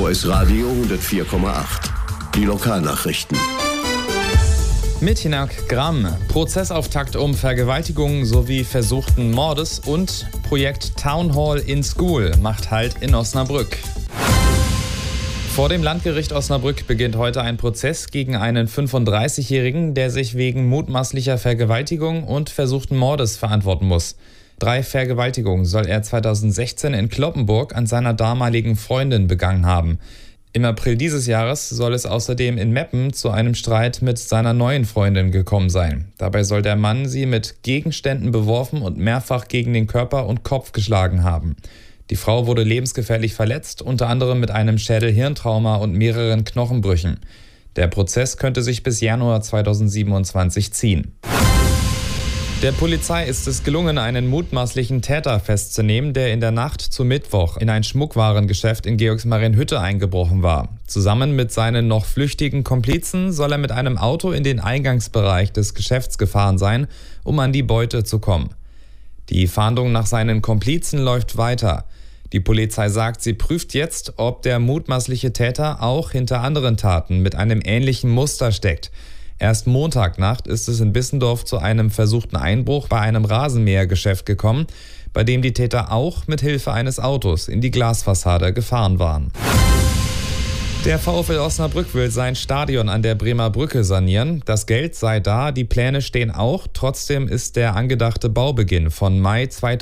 OS Radio 104,8. Die Lokalnachrichten. Mit Hinak Gramm. Prozessauftakt um Vergewaltigungen sowie versuchten Mordes und Projekt Town Hall in School macht Halt in Osnabrück. Vor dem Landgericht Osnabrück beginnt heute ein Prozess gegen einen 35-Jährigen, der sich wegen mutmaßlicher Vergewaltigung und versuchten Mordes verantworten muss. 3 Vergewaltigungen soll er 2016 in Cloppenburg an seiner damaligen Freundin begangen haben. Im April dieses Jahres soll es außerdem in Meppen zu einem Streit mit seiner neuen Freundin gekommen sein. Dabei soll der Mann sie mit Gegenständen beworfen und mehrfach gegen den Körper und Kopf geschlagen haben. Die Frau wurde lebensgefährlich verletzt, unter anderem mit einem Schädel-Hirntrauma und mehreren Knochenbrüchen. Der Prozess könnte sich bis Januar 2027 ziehen. Der Polizei ist es gelungen, einen mutmaßlichen Täter festzunehmen, der in der Nacht zu Mittwoch in ein Schmuckwarengeschäft in Georgsmarienhütte eingebrochen war. Zusammen mit seinen noch flüchtigen Komplizen soll er mit einem Auto in den Eingangsbereich des Geschäfts gefahren sein, um an die Beute zu kommen. Die Fahndung nach seinen Komplizen läuft weiter. Die Polizei sagt, sie prüft jetzt, ob der mutmaßliche Täter auch hinter anderen Taten mit einem ähnlichen Muster steckt. Erst Montagnacht ist es in Bissendorf zu einem versuchten Einbruch bei einem Rasenmähergeschäft gekommen, bei dem die Täter auch mit Hilfe eines Autos in die Glasfassade gefahren waren. Der VfL Osnabrück will sein Stadion an der Bremer Brücke sanieren. Das Geld sei da, die Pläne stehen auch. Trotzdem ist der angedachte Baubeginn von Mai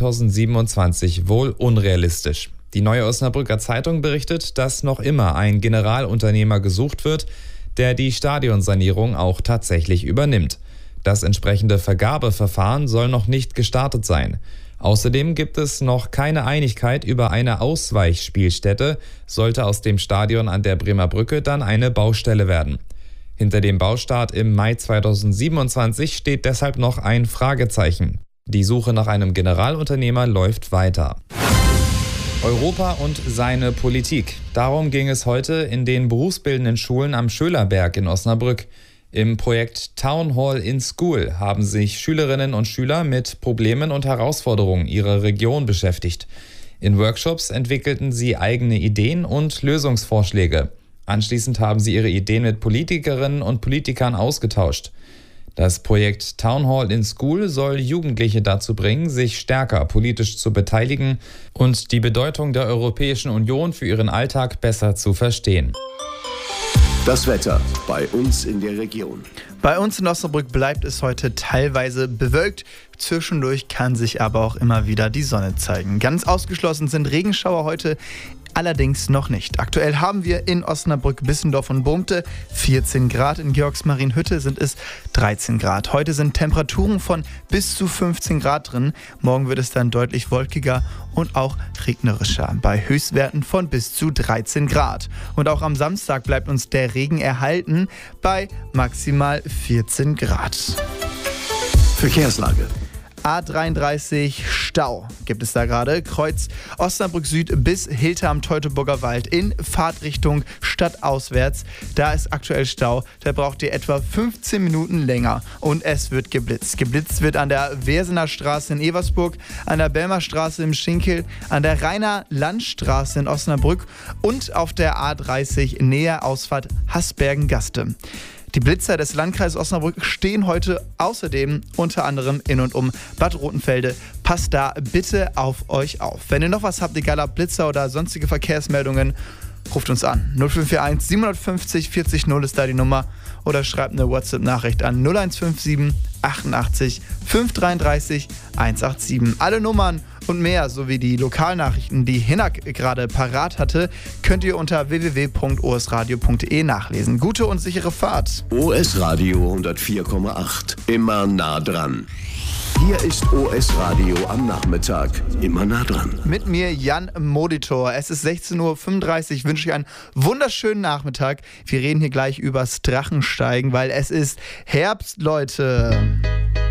2027 wohl unrealistisch. Die Neue Osnabrücker Zeitung berichtet, dass noch immer ein Generalunternehmer gesucht wird, der die Stadionsanierung auch tatsächlich übernimmt. Das entsprechende Vergabeverfahren soll noch nicht gestartet sein. Außerdem gibt es noch keine Einigkeit über eine Ausweichspielstätte, sollte aus dem Stadion an der Bremer Brücke dann eine Baustelle werden. Hinter dem Baustart im Mai 2027 steht deshalb noch ein Fragezeichen. Die Suche nach einem Generalunternehmer läuft weiter. Europa und seine Politik. Darum ging es heute in den berufsbildenden Schulen am Schölerberg in Osnabrück. Im Projekt Town Hall in School haben sich Schülerinnen und Schüler mit Problemen und Herausforderungen ihrer Region beschäftigt. In Workshops entwickelten sie eigene Ideen und Lösungsvorschläge. Anschließend haben sie ihre Ideen mit Politikerinnen und Politikern ausgetauscht. Das Projekt Town Hall in School soll Jugendliche dazu bringen, sich stärker politisch zu beteiligen und die Bedeutung der Europäischen Union für ihren Alltag besser zu verstehen. Das Wetter bei uns in der Region. Bei uns in Osnabrück bleibt es heute teilweise bewölkt. Zwischendurch kann sich aber auch immer wieder die Sonne zeigen. Ganz ausgeschlossen sind Regenschauer heute allerdings noch nicht. Aktuell haben wir in Osnabrück, Bissendorf und Bohmte 14 Grad. In Georgsmarienhütte sind es 13 Grad. Heute sind Temperaturen von bis zu 15 Grad drin. Morgen wird es dann deutlich wolkiger und auch regnerischer. Bei Höchstwerten von bis zu 13 Grad. Und auch am Samstag bleibt uns der Regen erhalten bei maximal 14 Grad. Verkehrslage. A33 Stau gibt es da gerade. Kreuz Osnabrück Süd bis Hilter am Teutoburger Wald in Fahrtrichtung stadtauswärts. Da ist aktuell Stau. Da braucht ihr etwa 15 Minuten länger. Und es wird geblitzt. Geblitzt wird an der Wersener Straße in Eversburg, an der Belmer Straße im Schinkel, an der Rainer Landstraße in Osnabrück und auf der A30 näher Ausfahrt Hasbergen-Gaste. Die Blitzer des Landkreises Osnabrück stehen heute außerdem unter anderem in und um Bad Rotenfelde. Passt da bitte auf euch auf. Wenn ihr noch was habt, egal ob Blitzer oder sonstige Verkehrsmeldungen, ruft uns an. 0541 750 40 0 ist da die Nummer oder schreibt eine WhatsApp-Nachricht an 0157 88 533 187. Alle Nummern und mehr sowie die Lokalnachrichten, die Hinak gerade parat hatte, könnt ihr unter www.osradio.de nachlesen. Gute und sichere Fahrt. OS Radio 104,8. Immer nah dran. Hier ist OS Radio am Nachmittag. Immer nah dran. Mit mir Jan Molitor. Es ist 16:35 Uhr. Ich wünsche euch einen wunderschönen Nachmittag. Wir reden hier gleich übers Drachensteigen, weil es ist Herbst, Leute.